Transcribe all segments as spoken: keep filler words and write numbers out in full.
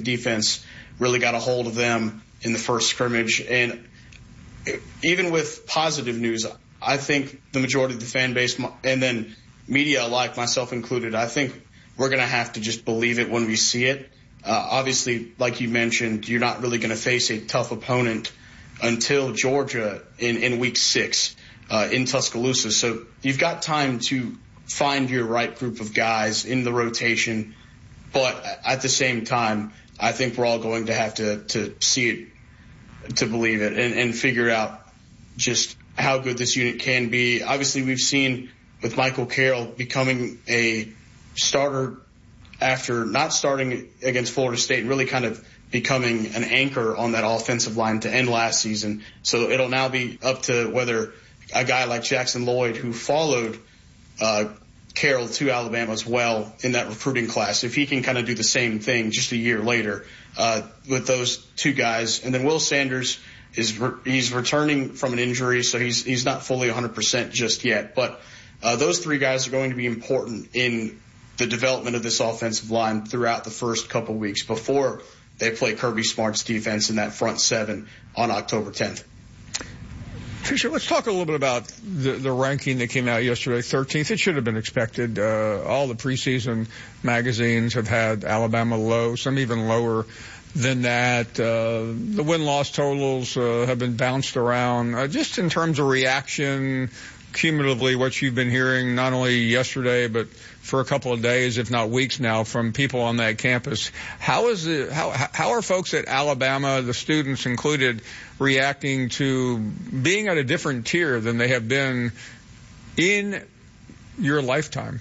defense really got a hold of them in the first scrimmage. And even with positive news, I think the majority of the fan base and then media alike, myself included, I think we're going to have to just believe it when we see it. Uh, obviously, like you mentioned, you're not really going to face a tough opponent until Georgia in, in week six uh, in Tuscaloosa. So you've got time to find your right group of guys in the rotation. But at the same time, I think we're all going to have to, to see it to believe it and, and figure out just how good this unit can be. Obviously, we've seen with Michael Carroll becoming a starter after not starting against Florida State and really kind of becoming an anchor on that offensive line to end last season. So it'll now be up to whether a guy like Jackson Lloyd, who followed uh, Carroll to Alabama as well in that recruiting class, if he can kind of do the same thing just a year later uh, with those two guys. And then Will Sanders is re- he's returning from an injury, so he's he's not fully one hundred percent just yet. But uh, those three guys are going to be important in the development of this offensive line throughout the first couple weeks before they play Kirby Smart's defense in that front seven on October tenth. Fisher, let's talk a little bit about the, the ranking that came out yesterday, thirteenth. It should have been expected. Uh, all the preseason magazines have had Alabama low, some even lower than that. Uh, the win-loss totals uh, have been bounced around. Uh, just in terms of reaction, cumulatively, what you've been hearing not only yesterday but for a couple of days, if not weeks now, from people on that campus. How is it? How how are folks at Alabama, the students included, reacting to being at a different tier than they have been in your lifetime?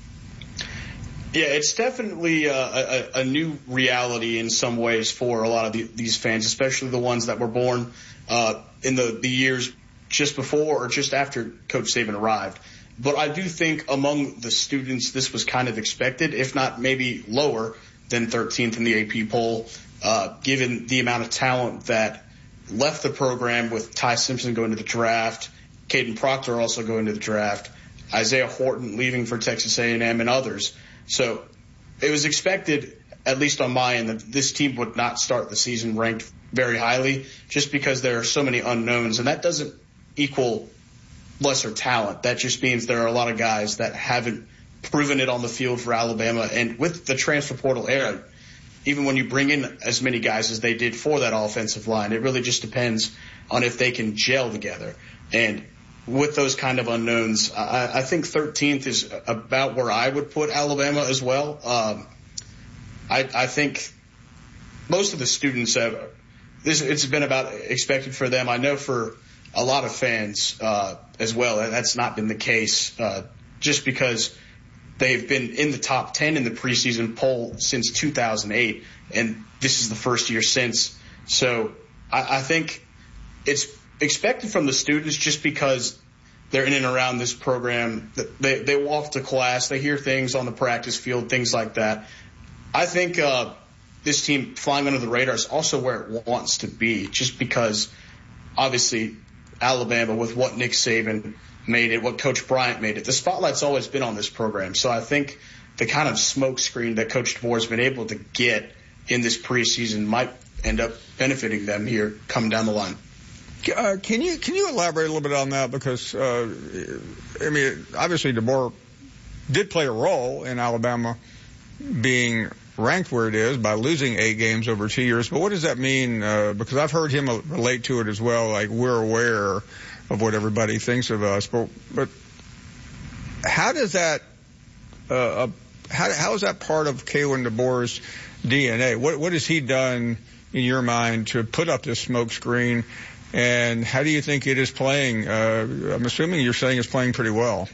Yeah, it's definitely a, a, a new reality in some ways for a lot of the, these fans, especially the ones that were born uh, in the, the years just before or just after Coach Saban arrived. But I do think among the students, this was kind of expected, if not maybe lower than thirteenth in the A P poll, uh, given the amount of talent that left the program with Ty Simpson going to the draft, Caden Proctor also going to the draft, Isaiah Horton leaving for Texas A and M, and others. So it was expected, at least on my end, that this team would not start the season ranked very highly just because there are so many unknowns, and that doesn't equal lesser talent. That just means there are a lot of guys that haven't proven it on the field for Alabama. And with the transfer portal era, even when you bring in as many guys as they did for that offensive line, it really just depends on if they can gel together. And with those kind of unknowns, I, I think thirteenth is about where I would put Alabama as well. Um, I, I think most of the students have this. It's been about expected for them. I know for a lot of fans uh, as well, and that's not been the case uh, just because they've been in the top ten in the preseason poll since two thousand eight, and this is the first year since. So I, I think it's expected from the students just because they're in and around this program. They, they walk to class, they hear things on the practice field, things like that. I think uh, this team flying under the radar is also where it wants to be, just because obviously Alabama, with what Nick Saban made it, what Coach Bryant made it, the spotlight's always been on this program. So I think the kind of smoke screen that Coach DeBoer has been able to get in this preseason might end up benefiting them here coming down the line. Uh, can you can you elaborate a little bit on that? Because, uh, I mean, obviously DeBoer did play a role in Alabama being ranked where it is by losing eight games over two years. But what does that mean? Uh, because I've heard him relate to it as well, like we're aware of what everybody thinks of us. But but how does that uh, how how is that part of Kalen DeBoer's D N A? What what has he done in your mind to put up this smoke screen? And how do you think it is playing? Uh, I'm assuming you're saying it's playing pretty well.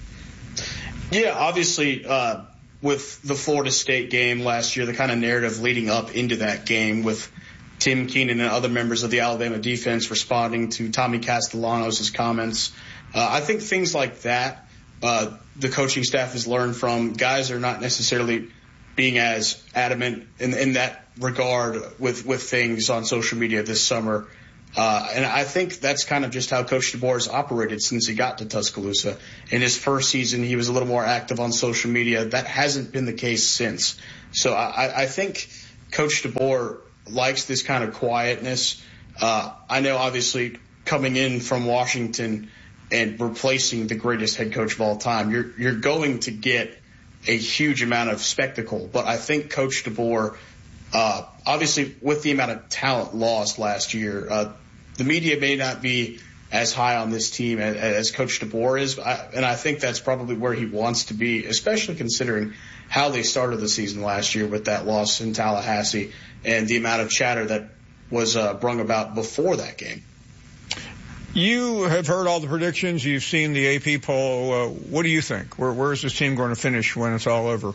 Yeah, obviously, uh, with the Florida State game last year, the kind of narrative leading up into that game with Tim Keenan and other members of the Alabama defense responding to Tommy Castellanos' comments. Uh, I think things like that, uh, the coaching staff has learned from. Guys are not necessarily being as adamant in, in that regard with, with things on social media this summer. Uh, and I think that's kind of just how Coach DeBoer has operated since he got to Tuscaloosa. In his first season, he was a little more active on social media. That hasn't been the case since. So I, I think Coach DeBoer likes this kind of quietness. Uh, I know, obviously, coming in from Washington and replacing the greatest head coach of all time, you're you're going to get a huge amount of spectacle. But I think Coach DeBoer, uh, obviously, with the amount of talent lost last year, uh, the media may not be as high on this team as, as Coach DeBoer is, I, and I think that's probably where he wants to be, especially considering how they started the season last year with that loss in Tallahassee and the amount of chatter that was uh, brung about before that game. You have heard all the predictions. You've seen the A P poll. Uh, what do you think? Where, where is this team going to finish when it's all over?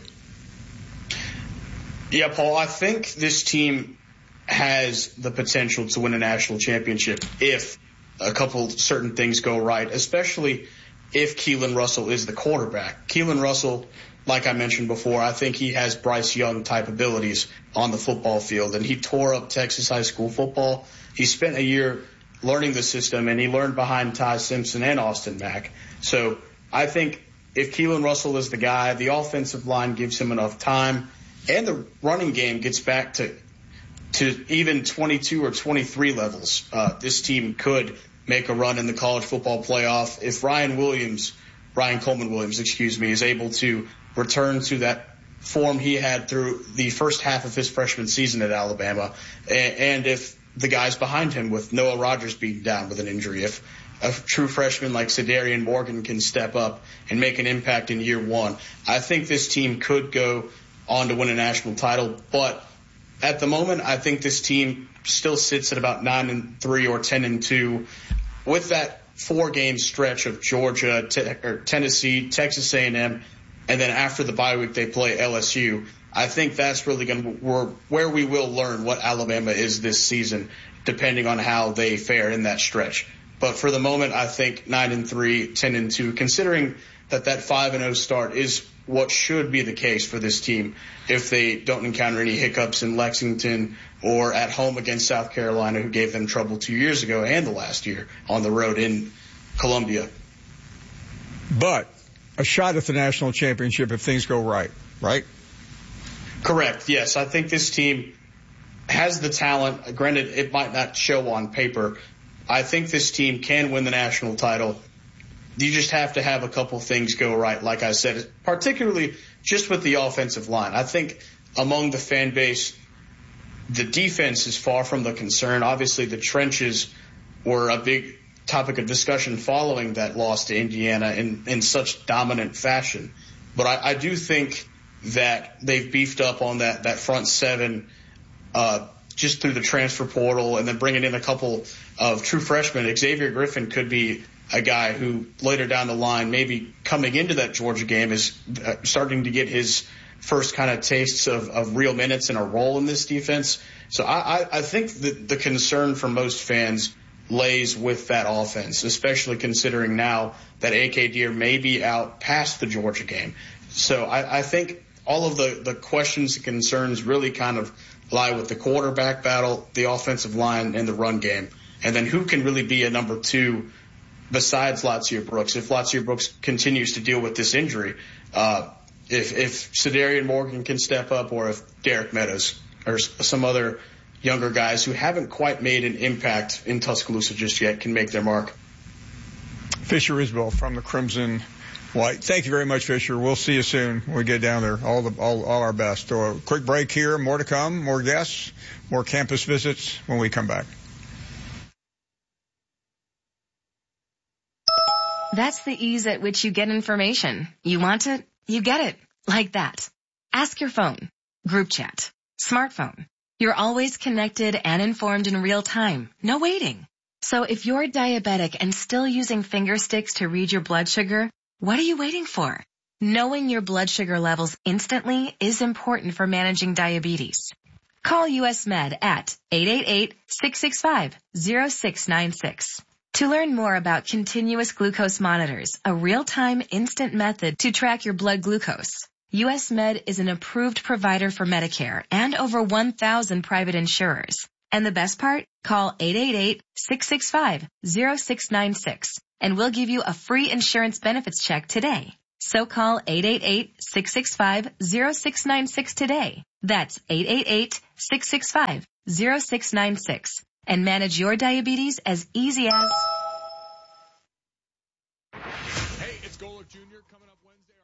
Yeah, Paul, I think this team has the potential to win a national championship if a couple certain things go right, especially if Keelan Russell is the quarterback. Keelan Russell, like I mentioned before, I think he has Bryce Young type abilities on the football field, and he tore up Texas high school football. He spent a year learning the system, and he learned behind Ty Simpson and Austin Mack. So I think if Keelan Russell is the guy, the offensive line gives him enough time, and the running game gets back to to even twenty-two or twenty-three levels, uh, this team could make a run in the college football playoff. If Ryan Williams, Ryan Coleman Williams, excuse me, is able to return to that form he had through the first half of his freshman season at Alabama, and, and if the guys behind him with Noah Rogers being down with an injury, if a true freshman like Sedarian Morgan can step up and make an impact in year one, I think this team could go on to win a national title. But at the moment, I think this team still sits at about nine and three or ten and two, with that four-game stretch of Georgia, te- or Tennessee, Texas A and M, and then after the bye week they play L S U. I think that's really going to where, where we will learn what Alabama is this season, depending on how they fare in that stretch. But for the moment, I think nine and three, ten and two, considering that that five and oh start is what should be the case for this team if they don't encounter any hiccups in Lexington or at home against South Carolina, who gave them trouble two years ago and the last year on the road in Columbia. But a shot at the national championship if things go right, right? Correct. Yes. I think this team has the talent. Granted, it might not show on paper. I think this team can win the national title. You just have to have a couple things go right, like I said, particularly just with the offensive line. I think among the fan base, the defense is far from the concern. Obviously, the trenches were a big topic of discussion following that loss to Indiana in, in such dominant fashion. But I, I do think that they've beefed up on that, that front seven uh, just through the transfer portal, and then bringing in a couple of true freshmen. Xavier Griffin could be a guy who later down the line, maybe coming into that Georgia game, is uh, starting to get his first kind of tastes of, of real minutes and a role in this defense. So I, I, I think the, the concern for most fans lays with that offense, especially considering now that A K Deer may be out past the Georgia game. So I, I think all of the, the questions and concerns really kind of lie with the quarterback battle, the offensive line, and the run game. And then who can really be a number two besides Lazio Brooks, if Lazio Brooks continues to deal with this injury, uh, if, if Sedarian Morgan can step up, or if Derek Meadows or some other younger guys who haven't quite made an impact in Tuscaloosa just yet can make their mark. Fisher Isbell from the Crimson White. Thank you very much, Fisher. We'll see you soon when we get down there. All the all, all our best. So a quick break here. More to come. More guests. More campus visits when we come back. That's the ease at which you get information. You want it, you get it. Like that. Ask your phone. Group chat. Smartphone. You're always connected and informed in real time. No waiting. So if you're diabetic and still using finger sticks to read your blood sugar, what are you waiting for? Knowing your blood sugar levels instantly is important for managing diabetes. Call U S Med at eight eight eight, six six five, zero six nine six. To learn more about continuous glucose monitors, a real-time instant method to track your blood glucose, U S Med is an approved provider for Medicare and over one thousand private insurers. And the best part? Call eight eight eight, six six five, zero six nine six and we'll give you a free insurance benefits check today. So call eight eight eight, six six five, zero six nine six today. That's eight eight eight, six six five, zero six nine six. And manage your diabetes as easy as... Hey, it's Golick Junior coming up Wednesday.